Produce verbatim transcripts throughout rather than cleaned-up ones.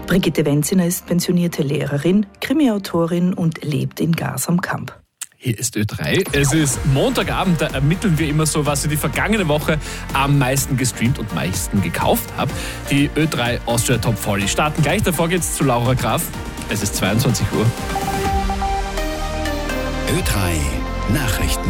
Brigitte Wenziner ist pensionierte Lehrerin, Krimiautorin und lebt in Gars am Kamp. Hier ist Ö drei. Es ist Montagabend, da ermitteln wir immer so, was ihr die vergangene Woche am meisten gestreamt und meisten gekauft habt. Die Ö drei Austria Top vierzig starten gleich. Davor geht's zu Laura Graf. Es ist zweiundzwanzig Uhr. Ö drei Nachrichten.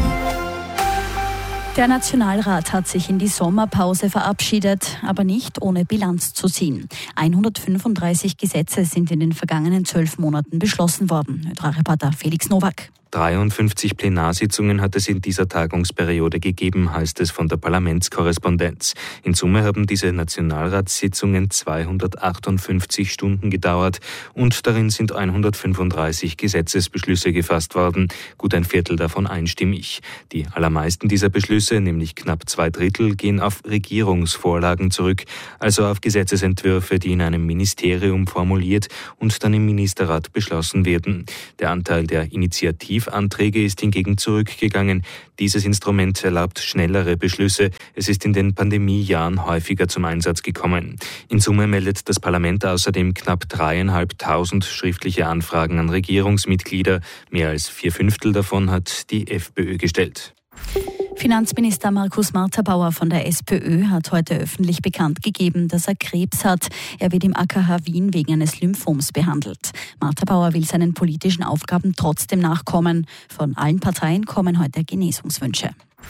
Der Nationalrat hat sich in die Sommerpause verabschiedet, aber nicht ohne Bilanz zu ziehen. hundertfünfunddreißig Gesetze sind in den vergangenen zwölf Monaten beschlossen worden. Ö drei Reporter Felix Nowak. dreiundfünfzig Plenarsitzungen hat es in dieser Tagungsperiode gegeben, heißt es von der Parlamentskorrespondenz. In Summe haben diese Nationalratssitzungen zweihundertachtundfünfzig Stunden gedauert und darin sind hundertfünfunddreißig Gesetzesbeschlüsse gefasst worden, gut ein Viertel davon einstimmig. Die allermeisten dieser Beschlüsse, nämlich knapp zwei Drittel, gehen auf Regierungsvorlagen zurück, also auf Gesetzesentwürfe, die in einem Ministerium formuliert und dann im Ministerrat beschlossen werden. Der Anteil der Initiativ Anträge ist hingegen zurückgegangen. Dieses Instrument erlaubt schnellere Beschlüsse. Es ist in den Pandemiejahren häufiger zum Einsatz gekommen. In Summe meldet das Parlament außerdem knapp dreieinhalbtausend schriftliche Anfragen an Regierungsmitglieder. Mehr als vier Fünftel davon hat die FPÖ gestellt. Finanzminister Markus Marterbauer von der SPÖ hat heute öffentlich bekannt gegeben, dass er Krebs hat. Er wird im A K H Wien wegen eines Lymphoms behandelt. Marterbauer will seinen politischen Aufgaben trotzdem nachkommen. Von allen Parteien kommen heute Genesungswünsche.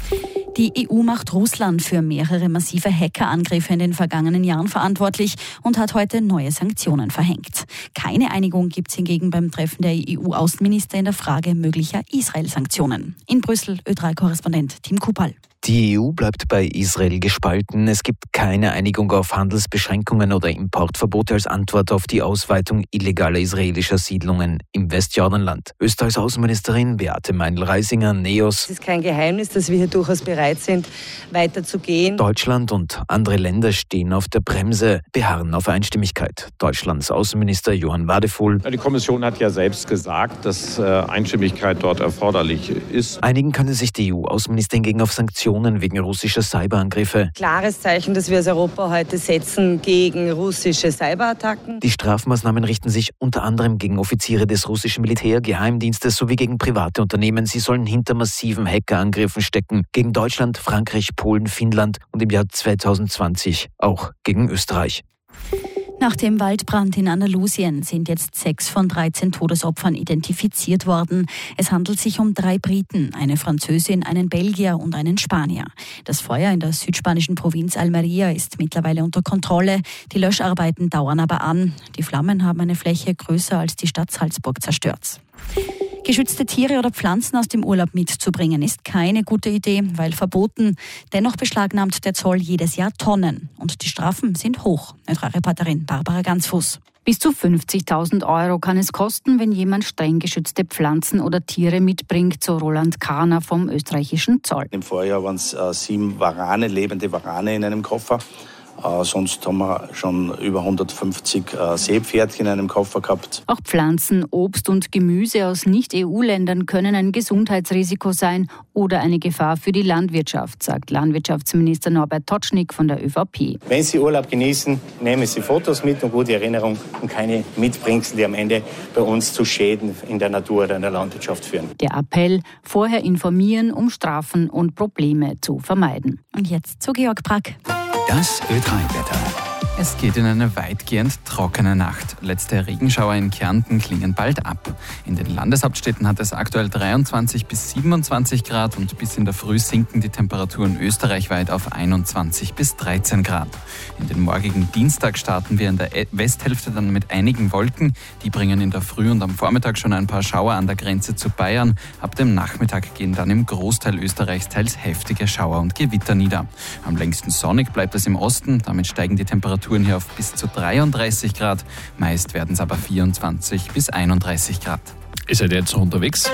Die E U macht Russland für mehrere massive Hackerangriffe in den vergangenen Jahren verantwortlich und hat heute neue Sanktionen verhängt. Keine Einigung gibt es hingegen beim Treffen der E U-Außenminister in der Frage möglicher Israel-Sanktionen. In Brüssel Ö drei Korrespondent Tim Kupal. Die E U bleibt bei Israel gespalten. Es gibt keine Einigung auf Handelsbeschränkungen oder Importverbote als Antwort auf die Ausweitung illegaler israelischer Siedlungen im Westjordanland. Österreichs Außenministerin Beate Meindl-Reisinger, Neos. Es ist kein Geheimnis, dass wir hier durchaus bereit sind, weiterzugehen. Deutschland und andere Länder stehen auf der Bremse, beharren auf Einstimmigkeit. Deutschlands Außenminister Johann Wadefuhl. Die Kommission hat ja selbst gesagt, dass Einstimmigkeit dort erforderlich ist. Einigen können sich die E U-Außenminister hingegen auf Sanktionen wegen russischer Cyberangriffe. Klares Zeichen, das wir als Europa heute setzen gegen russische Cyberattacken. Die Strafmaßnahmen richten sich unter anderem gegen Offiziere des russischen Militär-, Geheimdienstes sowie gegen private Unternehmen. Sie sollen hinter massiven Hackerangriffen stecken. Gegen Deutschland, Frankreich, Polen, Finnland und im Jahr zweitausendzwanzig auch gegen Österreich. Nach dem Waldbrand in Andalusien sind jetzt sechs von dreizehn Todesopfern identifiziert worden. Es handelt sich um drei Briten, eine Französin, einen Belgier und einen Spanier. Das Feuer in der südspanischen Provinz Almería ist mittlerweile unter Kontrolle. Die Löscharbeiten dauern aber an. Die Flammen haben eine Fläche größer als die Stadt Salzburg zerstört. Geschützte Tiere oder Pflanzen aus dem Urlaub mitzubringen ist keine gute Idee, weil verboten. Dennoch beschlagnahmt der Zoll jedes Jahr Tonnen. Und die Strafen sind hoch. Ö drei Reporterin Barbara Ganzfuß. Bis zu fünfzigtausend Euro kann es kosten, wenn jemand streng geschützte Pflanzen oder Tiere mitbringt, so Roland Kahner vom österreichischen Zoll. Im Vorjahr waren es äh, sieben Warane, lebende Warane in einem Koffer. Äh, sonst haben wir schon über hundertfünfzig äh, Seepferdchen in einem Koffer gehabt. Auch Pflanzen, Obst und Gemüse aus Nicht-E U-Ländern können ein Gesundheitsrisiko sein oder eine Gefahr für die Landwirtschaft, sagt Landwirtschaftsminister Norbert Totschnig von der ÖVP. Wenn Sie Urlaub genießen, nehmen Sie Fotos mit und gute Erinnerung und keine Mitbringsel, die am Ende bei uns zu Schäden in der Natur oder in der Landwirtschaft führen. Der Appell, vorher informieren, um Strafen und Probleme zu vermeiden. Und jetzt zu Georg Brack. Das Ö drei Wetter. Es geht in eine weitgehend trockene Nacht. Letzte Regenschauer in Kärnten klingen bald ab. In den Landeshauptstädten hat es aktuell dreiundzwanzig bis siebenundzwanzig Grad und bis in der Früh sinken die Temperaturen österreichweit auf einundzwanzig bis dreizehn Grad. In den morgigen Dienstag starten wir in der Westhälfte dann mit einigen Wolken. Die bringen in der Früh und am Vormittag schon ein paar Schauer an der Grenze zu Bayern. Ab dem Nachmittag gehen dann im Großteil Österreichs teils heftige Schauer und Gewitter nieder. Am längsten sonnig bleibt es im Osten. Damit steigen die Temperaturen hier auf bis zu dreiunddreißig Grad. Meist werden es aber vierundzwanzig bis einunddreißig Grad. Ihr seid jetzt noch unterwegs?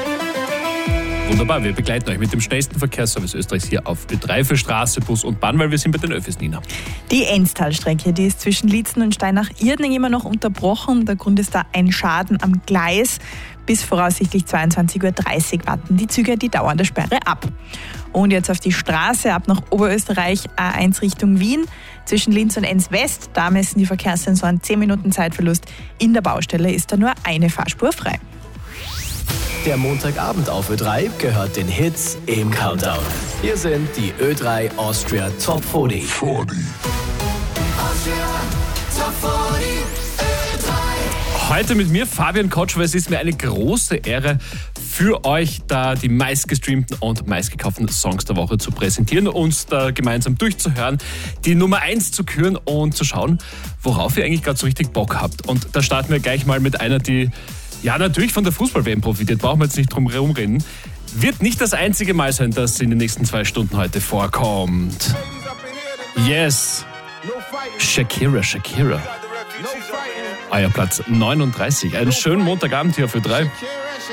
Wunderbar, wir begleiten euch mit dem schnellsten Verkehrsservice Österreichs hier auf Ö drei für Straße, Bus und Bahn, weil wir sind bei den Öffis, Nina. Die Enstalstrecke, die ist zwischen Liezen und Steinach-Irdning immer noch unterbrochen. Der Grund ist da ein Schaden am Gleis. Bis voraussichtlich zweiundzwanzig Uhr dreißig warten die Züge die Dauer der Sperre ab. Und jetzt auf die Straße, ab nach Oberösterreich, A eins Richtung Wien. Zwischen Linz und Enns West, da messen die Verkehrssensoren zehn Minuten Zeitverlust. In der Baustelle ist da nur eine Fahrspur frei. Der Montagabend auf Ö drei gehört den Hits im Countdown. Hier sind die Ö drei Austria Top vierzig. vierzig. Heute mit mir, Fabian Kotschwer. Es ist mir eine große Ehre, für euch da die meistgestreamten und meistgekauften Songs der Woche zu präsentieren, uns da gemeinsam durchzuhören, die Nummer eins zu küren und zu schauen, worauf ihr eigentlich gerade so richtig Bock habt. Und da starten wir gleich mal mit einer, die ja natürlich von der Fußball-W M profitiert, brauchen wir jetzt nicht drum herum reden. Wird nicht das einzige Mal sein, dass sie in den nächsten zwei Stunden heute vorkommt. Yes. Shakira, Shakira. Euer Platz neununddreißig. Einen schönen Montagabend hier für drei.